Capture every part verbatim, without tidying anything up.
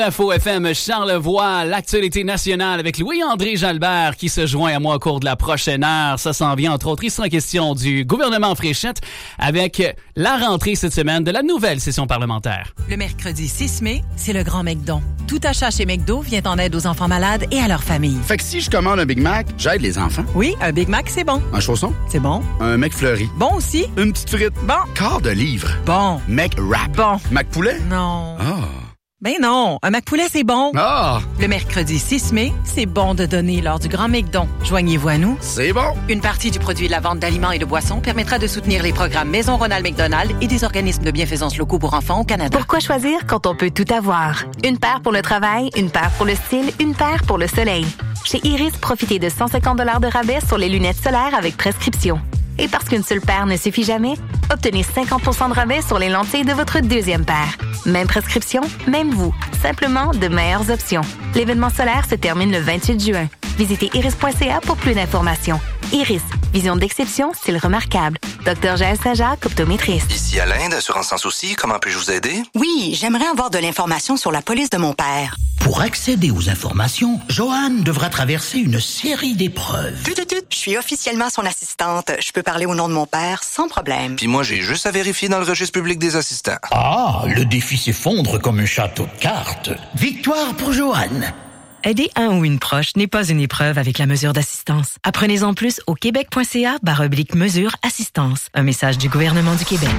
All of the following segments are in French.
Info F M Charlevoix, l'actualité nationale avec Louis-André Jalbert qui se joint à moi au cours de la prochaine heure. Ça s'en vient, entre autres, il sera question du gouvernement Fréchette avec la rentrée cette semaine de la nouvelle session parlementaire. Le mercredi six mai, c'est le Grand McDon. Tout achat chez McDo vient en aide aux enfants malades et à leurs familles. Fait que si je commande un Big Mac, j'aide les enfants. Oui, un Big Mac, c'est bon. Un chausson? C'est bon. Un McFlurry? Bon aussi. Une petite frite? Bon. Quart de livre? Bon. McWrap? Bon. McPoulet? Non. Ah. Ben non, un McPoulet, c'est bon. Ah! Le mercredi six mai, c'est bon de donner lors du Grand McDon. Joignez-vous à nous. C'est bon! Une partie du produit de la vente d'aliments et de boissons permettra de soutenir les programmes Maison Ronald McDonald et des organismes de bienfaisance locaux pour enfants au Canada. Pourquoi choisir quand on peut tout avoir? Une paire pour le travail, une paire pour le style, une paire pour le soleil. Chez Iris, profitez de cent cinquante dollars de rabais sur les lunettes solaires avec prescription. Et parce qu'une seule paire ne suffit jamais, obtenez cinquante pour cent de rabais sur les lentilles de votre deuxième paire. Même prescription, même vous. Simplement de meilleures options. L'événement solaire se termine le vingt-huit juin. Visitez iris point c a pour plus d'informations. Iris, vision d'exception, style remarquable. Docteur Jaël Saint-Jacques, optométriste. Ici Alain d'Assurance Sans Souci, comment puis-je vous aider? Oui, j'aimerais avoir de l'information sur la police de mon père. Pour accéder aux informations, Joanne devra traverser une série d'épreuves. Tut, tut, tut. Je suis officiellement son assistante. Je peux parler au nom de mon père sans problème. Puis moi, j'ai juste à vérifier dans le registre public des assistants. Ah, le défi s'effondre comme un château de cartes. Victoire pour Joanne. Aider un ou une proche n'est pas une épreuve avec la mesure d'assistance. Apprenez-en plus au québec point c a barre oblique mesure assistance. Un message du gouvernement du Québec.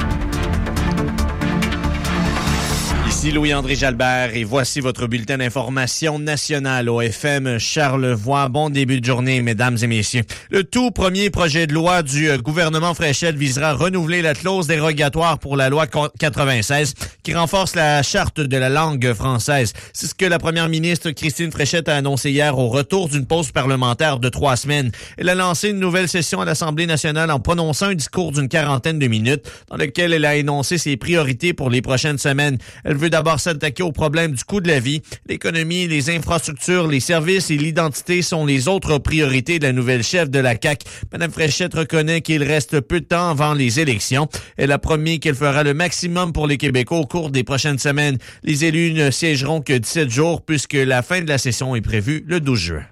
Ici Louis-André Jalbert et voici votre bulletin d'information nationale au F M Charlevoix. Bon début de journée, mesdames et messieurs. Le tout premier projet de loi du gouvernement Fréchette visera à renouveler la clause dérogatoire pour la loi quatre-vingt-seize qui renforce la charte de la langue française. C'est ce que la première ministre Christine Fréchette a annoncé hier au retour d'une pause parlementaire de trois semaines. Elle a lancé une nouvelle session à l'Assemblée nationale en prononçant un discours d'une quarantaine de minutes dans lequel elle a énoncé ses priorités pour les prochaines semaines. Elle veut d'abord s'attaquer au problème du coût de la vie. L'économie, les infrastructures, les services et l'identité sont les autres priorités de la nouvelle chef de la C A Q. Mme Fréchette reconnaît qu'il reste peu de temps avant les élections. Elle a promis qu'elle fera le maximum pour les Québécois au cours des prochaines semaines. Les élus ne siégeront que dix-sept jours puisque la fin de la session est prévue le douze juin.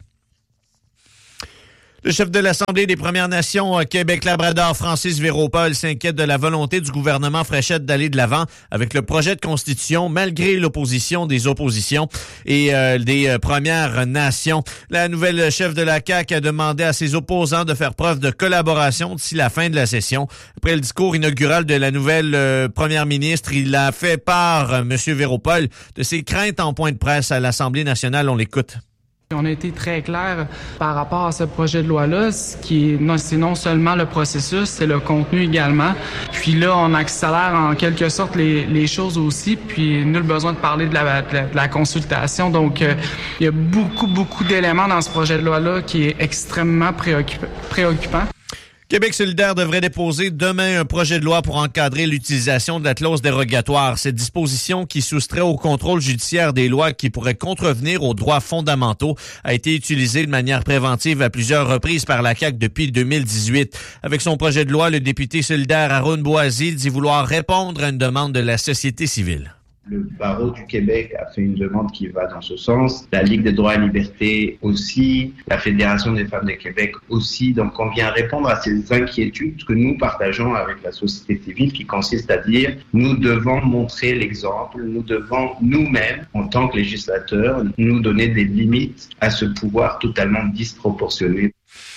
Le chef de l'Assemblée des Premières Nations Québec-Labrador, Francis Véropol, s'inquiète de la volonté du gouvernement Fréchette d'aller de l'avant avec le projet de constitution malgré l'opposition des oppositions et euh, des euh, Premières Nations. La nouvelle chef de la C A Q a demandé à ses opposants de faire preuve de collaboration d'ici la fin de la session. Après le discours inaugural de la nouvelle euh, première ministre, il a fait part, euh, M. Véropol, de ses craintes en point de presse à l'Assemblée nationale. On l'écoute. On a été très clair par rapport à ce projet de loi-là, ce qui est non, c'est non seulement le processus, c'est le contenu également. Puis là, on accélère en quelque sorte les, les choses aussi, puis nul besoin de parler de la, de la, de la consultation. Donc, euh, il y a beaucoup, beaucoup d'éléments dans ce projet de loi-là qui est extrêmement préoccup- préoccupant. Québec solidaire devrait déposer demain un projet de loi pour encadrer l'utilisation de la clause dérogatoire. Cette disposition qui soustrait au contrôle judiciaire des lois qui pourraient contrevenir aux droits fondamentaux a été utilisée de manière préventive à plusieurs reprises par la C A Q depuis deux mille dix-huit. Avec son projet de loi, le député solidaire Arun Boisy dit vouloir répondre à une demande de la société civile. Le barreau du Québec a fait une demande qui va dans ce sens. La Ligue des droits et libertés aussi. La Fédération des femmes de Québec aussi. Donc, on vient répondre à ces inquiétudes que nous partageons avec la société civile qui consiste à dire nous devons montrer l'exemple. Nous devons nous-mêmes, en tant que législateurs, nous donner des limites à ce pouvoir totalement disproportionné.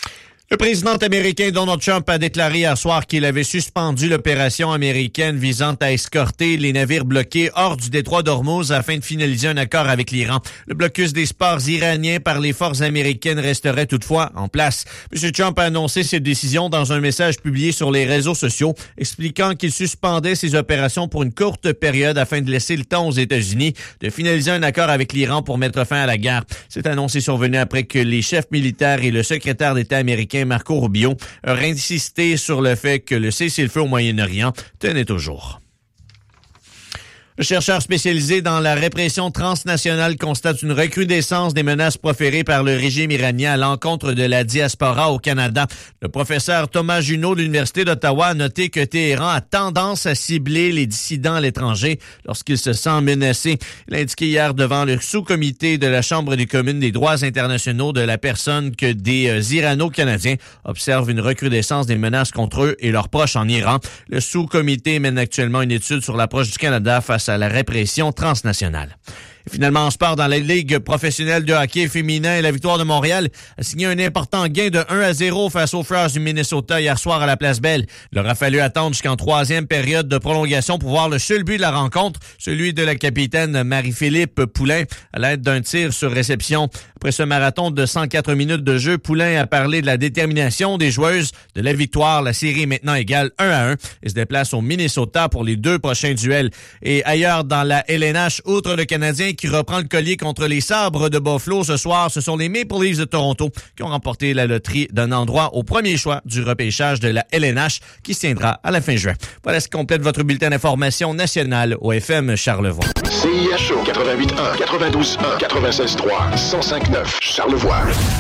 Le président américain Donald Trump a déclaré hier soir qu'il avait suspendu l'opération américaine visant à escorter les navires bloqués hors du détroit d'Ormuz afin de finaliser un accord avec l'Iran. Le blocus des ports iraniens par les forces américaines resterait toutefois en place. M. Trump a annoncé cette décision dans un message publié sur les réseaux sociaux, expliquant qu'il suspendait ses opérations pour une courte période afin de laisser le temps aux États-Unis de finaliser un accord avec l'Iran pour mettre fin à la guerre. Cette annonce est survenue après que les chefs militaires et le secrétaire d'État américain Marco Rubio a insisté sur le fait que le cessez-le-feu au Moyen-Orient tenait toujours. Le chercheur spécialisé dans la répression transnationale constate une recrudescence des menaces proférées par le régime iranien à l'encontre de la diaspora au Canada. Le professeur Thomas Junot de l'Université d'Ottawa a noté que Téhéran a tendance à cibler les dissidents à l'étranger lorsqu'il se sent menacé. Il a indiqué hier devant le sous-comité de la Chambre des communes des droits internationaux de la personne que des euh, Irano-Canadiens observent une recrudescence des menaces contre eux et leurs proches en Iran. Le sous-comité mène actuellement une étude sur l'approche du Canada face à la répression transnationale. Et finalement, en sport, dans la Ligue professionnelle de hockey féminin, la Victoire de Montréal a signé un important gain de un à zéro face aux Flyers du Minnesota hier soir à la Place Belle. Il aura fallu attendre jusqu'en troisième période de prolongation pour voir le seul but de la rencontre, celui de la capitaine Marie-Philippe Poulain, à l'aide d'un tir sur réception. Après ce marathon de cent quatre minutes de jeu, Poulain a parlé de la détermination des joueuses de la victoire. La série est maintenant égale un à un et se déplace au Minnesota pour les deux prochains duels. Et ailleurs dans la L N H, outre le Canadien qui reprend le collier contre les Sabres de Buffalo ce soir, ce sont les Maple Leafs de Toronto qui ont remporté la loterie d'un endroit au premier choix du repêchage de la L N H qui se tiendra à la fin juin. Voilà ce qui complète votre bulletin d'information nationale au F M Charlevoix. C I H O quatre-vingt-huit un, quatre-vingt-douze un, quatre-vingt-seize trois, cent cinq neuf Charlevoix.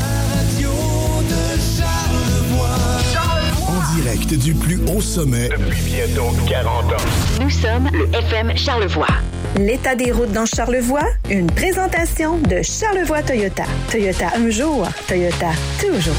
En direct du plus haut sommet depuis bientôt quarante ans. Nous sommes le F M Charlevoix. L'état des routes dans Charlevoix, une présentation de Charlevoix Toyota. Toyota un jour, Toyota toujours.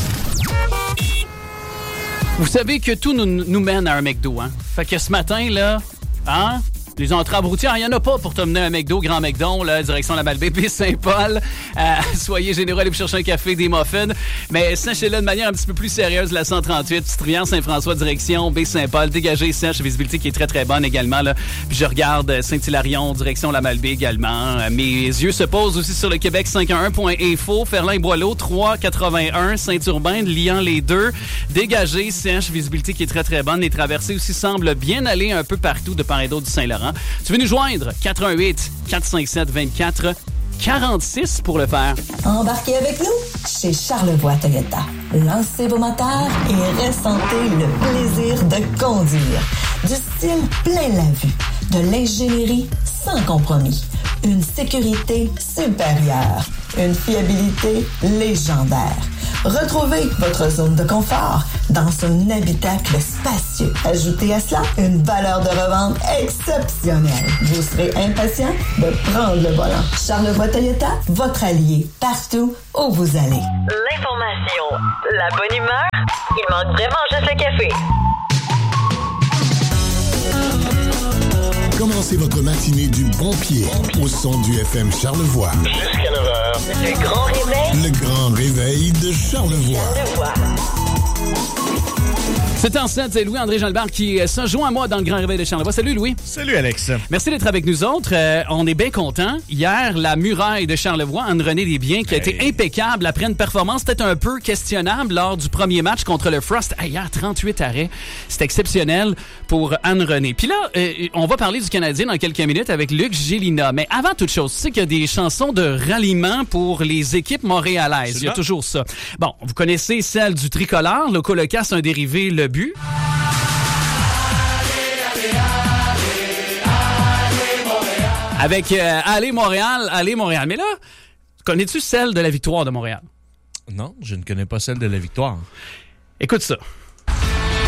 Vous savez que tout nous, nous mène à un McDo, hein? Fait que ce matin, là, hein? Les entraves routières, il n'y en a pas pour te mener à un McDo, Grand McDon, là, direction la Malbaie, Saint-Paul. Euh, soyez généreux, allez vous chercher un café, des muffins. Mais sachez-le de manière un petit peu plus sérieuse, la cent trente-huit, Petite Rivière Saint-François, direction Baie-Saint-Paul, dégagé, sèche, visibilité qui est très très bonne également. Là. Puis je regarde Saint-Hilarion, direction la Malbaie également. Euh, mes yeux se posent aussi sur le Québec cinq un un point info, Ferlin-Boileau, trois quatre-vingt-un, Saint-Urbain, liant les deux. Dégagé, sèche, visibilité qui est très très bonne. Les traversées aussi semblent bien aller un peu partout de part et d'autre du Saint-Laurent. Tu veux nous joindre? quatre un huit, quatre cinq sept, vingt-quatre quarante-six pour le faire. Embarquez avec nous chez Charlevoix Toyota. Lancez vos moteurs et ressentez le plaisir de conduire. Du style plein la vue, de l'ingénierie sans compromis, une sécurité supérieure, une fiabilité légendaire. Retrouvez votre zone de confort dans un habitacle spacieux. Ajoutez à cela une valeur de revente exceptionnelle. Vous serez impatient de prendre le volant. Charlevoix Toyota, votre allié partout où vous allez. L'information, la bonne humeur, il manque vraiment juste le café. Commencez votre matinée du bon pied au son du F M Charlevoix. Jusqu'à neuf heures. Le grand réveil. Le grand réveil de Charlevoix. Charlevoix. C'est en sept, c'est Louis-André Jalbert qui se joint à moi dans le Grand Réveil de Charlevoix. Salut Louis. Salut Alex. Merci d'être avec nous autres. Euh, on est bien contents. Hier, la muraille de Charlevoix, Anne-Renée Desbiens, qui a hey. été impeccable après une performance peut-être un peu questionnable lors du premier match contre le Frost. Hey, hier, trente-huit arrêts. C'est exceptionnel pour Anne-Renée. Puis là, euh, on va parler du Canadien dans quelques minutes avec Luc Gélina. Mais avant toute chose, tu sais qu'il y a des chansons de ralliement pour les équipes montréalaises. Il y a toujours ça. Bon, vous connaissez celle du tricolore. Le Colocasse, un dérivé, le but. Avec euh, Allez Montréal, Allez Montréal. Mais là, connais-tu celle de la victoire de Montréal? Non, je ne connais pas celle de la victoire. Écoute ça.